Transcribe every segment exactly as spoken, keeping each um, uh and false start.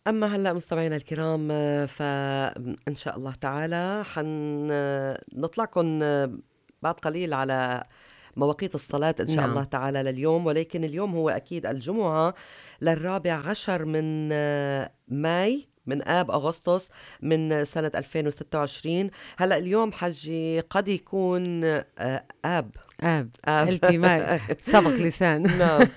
أما هلأ مستمعينا الكرام، آه، فإن شاء الله تعالى حنطلعكم بعد قليل على مواقيت الصلاة إن شاء الله نعم. تعالى لليوم، ولكن اليوم هو أكيد الجمعة للرابع عشر من آه، ماي من آب أغسطس من سنة ألفين وستة وعشرين. هلأ اليوم حجي قد يكون آه، آب آب آب قلتي ما سبق لسان. نعم.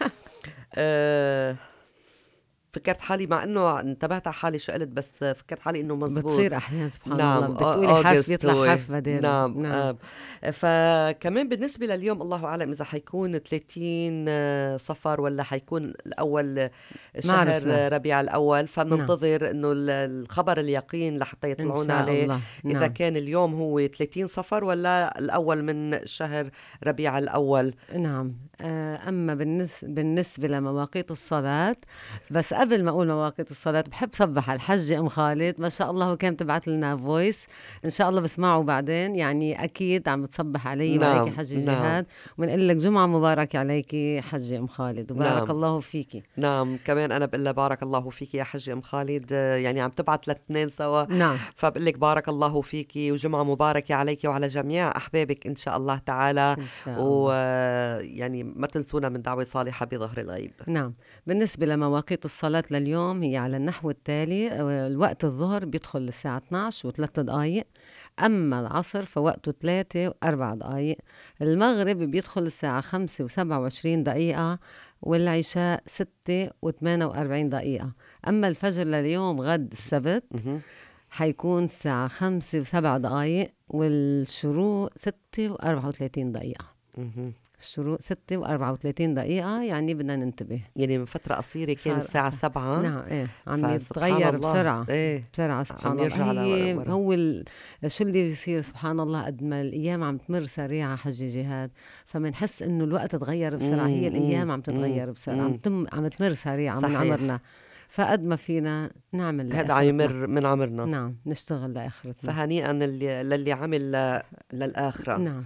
آه، فكرت حالي مع انه انتبهت على حالي شو قلت، بس فكرت حالي انه مزبوط. بتصير أحيانا سبحان الله نعم، بتقولي حرف اوغست يطلع هو. حرف بداله. نعم نعم. آب. فكمان بالنسبة لليوم الله أعلم إذا حيكون ثلاثين صفر ولا حيكون الأول ما عرفنا. شهر ربيع الأول، نعم فبننتظر إنه ال- الخبر اليقين لحتى إن يطلعون شاء عليه الله. إذا نعم كان اليوم هو ثلاثين صفر ولا الأول من شهر ربيع الأول. نعم. آه، أما بالنس- بالنسبة لمواقيت الصلاة، بس قبل ما أقول مواقيت الصلاة بحب صبح على الحجة أم خالد، ما شاء الله وكانت تبعت لنا فويس، إن شاء الله بسمعه بعدين، يعني أكيد عم بتصبح علي وعليكي نعم حجة نعم جهاد، ونقول لك جمعة مباركة عليكي حجة أم خالد، وبارك نعم الله فيكي. نعم. كمان أنا بقول لها بارك الله فيكي يا حجة أم خالد، آه، يعني عم تبعت للاثنين سوا، نعم فبقول لك بارك الله فيكي وجمعة مباركة عليكي وعلى جميع أحبابك إن شاء الله تعالى. إن شاء الله. ويعني ما تنسونا من دعوة صالحة بظهر الغيب. نعم. بالنسبة لمواقيت الصلاة لليوم هي على النحو التالي: آه، الوقت الظهر بيدخل الساعة اثنعش وثلاث دقايق، أما العصر فوقته ثلاثة وأربع دقايق، المغرب بيدخل الساعة خمسة وسبعة وعشرين دقيقة، والعشاء ستة وثمانية وأربعين دقيقة. أما الفجر لليوم غد السبت مهم. حيكون الساعة خمسة وسبع دقايق، والشروق ستة وأربعة وثلاثين دقيقة. مهم. الشروق ستة وأربعة وثلاثين دقيقة، يعني بدنا ننتبه. يعني من فترة قصيرة كان صار الساعة صار- سبعة. نعم ايه عم فسبحان يتغير الله، بسرعة ايه بسرعة عم سبحان الله. يرجع هي لورا. هو ال... شو اللي بيصير سبحان الله، قد ما الأيام عم تمر سريعة حجي جهاد، فمنحس إنه الوقت تغير بسرعة. هي مم، مم، الأيام عم مم، تتغير بسرعة، عم مم. تم عم تمر سريعة من صحيح، عمرنا، فقد ما فينا نعمل هذا عم لآخرتنا. يمر من عمرنا. نعم نشتغل لآخرتنا. فهنيئا للي, للي عمل ل- للآخرة. نعم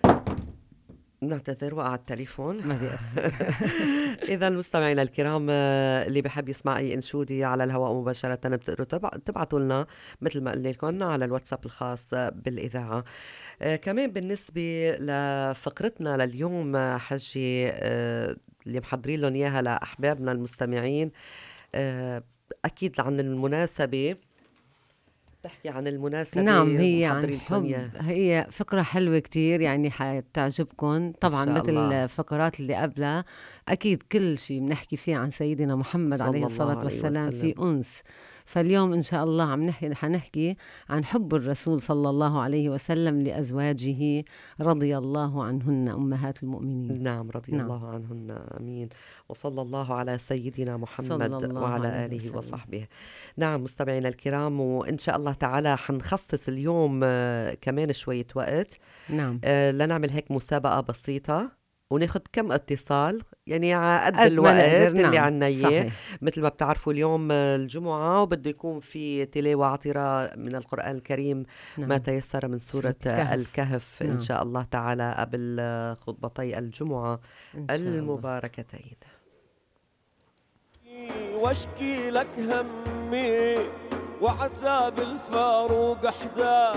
نعتذر وقع التليفون. ما بيأثر. إذا المستمعين الكرام، آه، اللي بحب يسمع أي إنشودي على الهواء مباشرة بتقدروا تبع- تبعتوا لنا مثل ما قلنا لكم على الواتساب الخاص بالإذاعة. آه، كمان بالنسبة لفقرتنا لليوم، آه، حجي، آه، اللي محضرين لهم إياها لأحبابنا المستمعين، آه، أكيد عن المناسبة، تحكي عن نعم المناسبة هي عن ومحضرين لكم حب، إياها هي فكرة حلوة كتير، يعني حتعجبكم إن طبعا شاء مثل الله. الفقرات اللي قبلها. أكيد كل شيء بنحكي فيه عن سيدنا محمد عليه صلى الصلاة الله عليه والسلام في وسلم. أنس. فاليوم إن شاء الله عم نحكي حنحكي عن حب الرسول صلى الله عليه وسلم لأزواجه رضي الله عنهن أمهات المؤمنين. نعم رضي نعم الله عنهن، آمين. وصلى الله على سيدنا صلى محمد الله وعلى عليه آله وسلم. وصحبه. نعم مستمعينا الكرام، وإن شاء الله تعالى حنخصص اليوم آه، كمان شوية وقت نعم آه، لنعمل هيك مسابقة بسيطة وناخد كم اتصال، يعني على قد قد ما نقدر. الوقت اللي نعم عنا إياه. صحيح. مثل ما بتعرفوا اليوم آه، الجمعة، وبده يكون في تلاوة عطرة من القرآن الكريم ما نعم تيسر من سورة سورة آه، الكهف. الكهف إن نعم شاء الله تعالى قبل آه، خطبتي الجمعة إن شاء الله. المباركتين. واشكي لك همي وعتاب الفاروق احداث